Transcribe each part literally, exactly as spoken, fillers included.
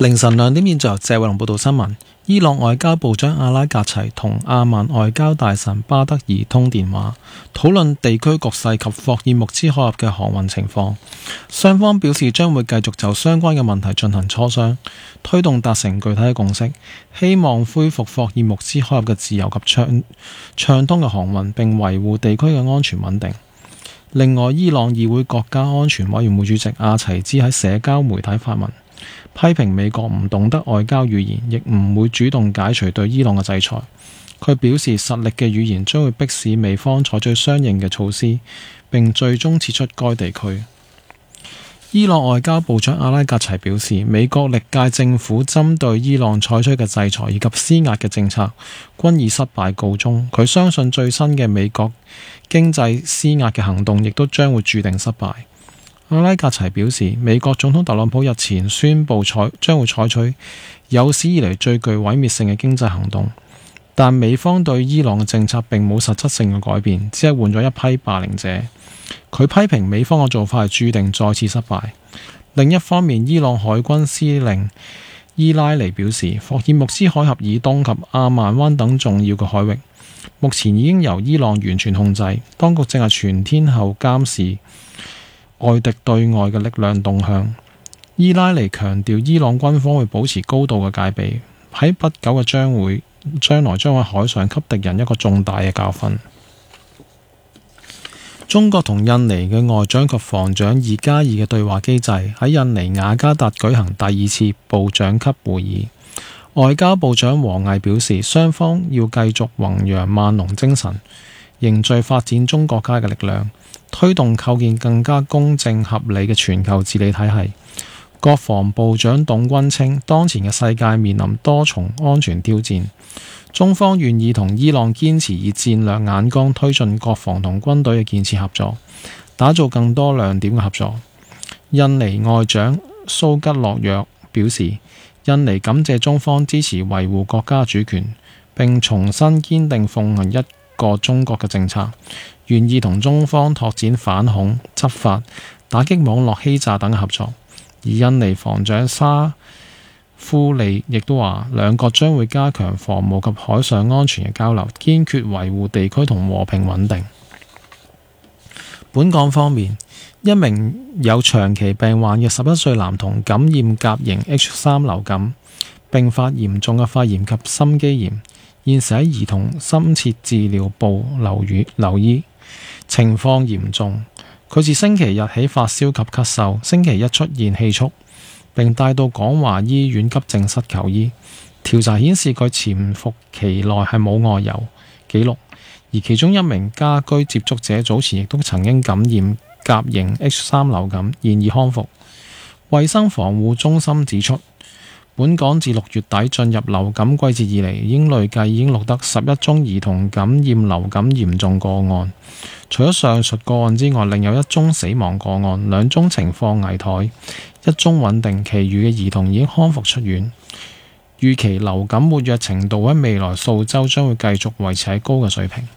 凌晨兩點，現在由謝偉龍報道新聞。伊朗外交部長阿拉格齊同阿曼外交大臣巴德爾通電話，討論地區局勢及霍爾木茲海峽嘅航運情況。雙方表示將會繼續就相關嘅問題進行磋商，推動達成具體嘅共識，希望恢復霍爾木茲海峽嘅自由及暢暢通嘅航運，並維護地區嘅安全穩定。另外，伊朗議會國家安全委員會主席阿齊茲喺社交媒體發文，批評美國唔懂得外交語言，亦唔會主動解除對伊朗嘅制裁。佢表示，實力嘅語言將會迫使美方採取相應嘅措施，並最終撤出該地區。伊朗外交部長阿拉格齊表示，美國歷屆政府針對伊朗採取嘅制裁以及施壓嘅政策均以失敗告終。佢相信最新嘅美國經濟施壓嘅行動亦都將會注定失敗。阿拉格齊表示，美國總統特朗普日前宣布採將會採取有史以嚟最具毀滅性嘅經濟行動，但美方對伊朗嘅政策並冇實質性嘅改變，只係換咗一批霸凌者。佢批評美方嘅做法係注定再次失敗。另一方面，伊朗海軍司令伊拉尼表示，霍爾木茲海峽以東及阿曼灣等重要嘅海域目前已經由伊朗完全控制，當局正係全天候監視外敵對外嘅力量動向。伊拉尼強調，伊朗軍方會保持高度嘅戒備，喺不久嘅將會將來將喺海上給敵人一個重大嘅教訓。中國同印尼嘅外長及防長二加二嘅對話機制喺印尼雅加達舉行第二次部長級會議。外交部長王毅表示，雙方要繼續弘揚萬隆精神，凝聚發展中國家嘅力量，推動構建更加公正合理嘅全球治理體系。國防部長董軍稱，當前嘅世界面臨多重安全挑戰，中方願意同伊朗堅持以戰略眼光推進國防同軍隊嘅建設合作，打造更多亮點嘅合作。印尼外長蘇吉洛約表示，印尼感謝中方支持維護國家主權，並重新堅定奉行一個中國嘅政策，願意同中方拓展反恐、執法、打擊網絡欺詐等合作。而印尼防長沙夫利亦都話，兩國將會加強防務及海上安全嘅交流，堅決維護地區同和平穩定。本港方面，一名有長期病患嘅十一歲男童感染甲型 H 三 流感，並發嚴重嘅肺炎及心肌炎，現時喺兒童深切治療部留院留醫，情況嚴重。佢自星期日起發燒及咳嗽，星期一出現氣促，並帶到廣華醫院急症室求醫。調查顯示佢潛伏期內係冇外遊記錄，而其中一名家居接觸者早前亦都曾經感染甲型 H 三 流感，現已康復。衛生防護中心指出，本港自六月底進入流感季節以嚟，已經累計已經錄得十一宗兒童感染流感嚴重個案。除咗上述個案之外，另有一宗死亡個案，兩宗情況危殆，一宗穩定，其餘嘅兒童已經康復出院。預期流感活躍程度喺未來數週將會繼續維持喺高嘅水平。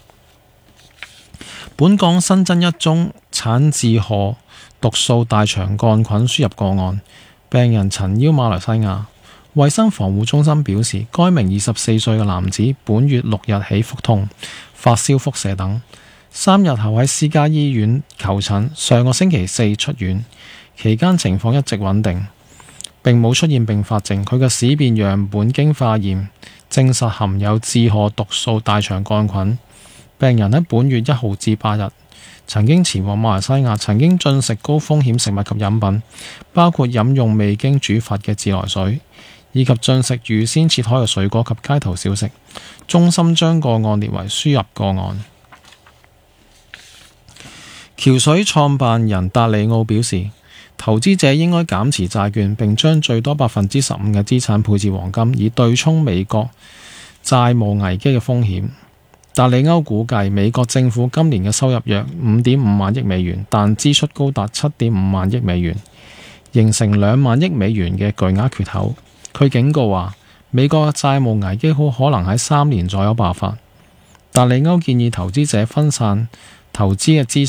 本港新增一宗產自賀毒素大腸桿菌輸入個案，病人陳邀馬來西亞。衛生防護中心表示，該名二十四歲嘅男子本月六日起腹痛、發燒、腹瀉等，三日後喺私家醫院求診，上個星期四出院，期間情況一直穩定，並冇出現併發症。佢嘅屎便樣本經化驗，證實含有致賀毒素大腸桿菌。病人喺本月一號至八日曾經前往馬來西亞，曾經進食高風險食物及飲品，包括飲用未經煮發嘅自來水，以及進食預先切開嘅水果及街頭小食。中心將個案列為輸入個案。橋水創辦人達利奧表示，投資者應該減持債券，並將最多百分之十五嘅資產配置黃金，以對沖美國債務危機嘅風險。達利歐估計，美國政府今年嘅收入約五點五萬億美元，但支出高達七點五萬億美元，形成兩萬億美元嘅巨額缺口。佢警告話，美國嘅債務危機好可能喺三年左右爆發。達利歐建議投資者分散投資嘅資產。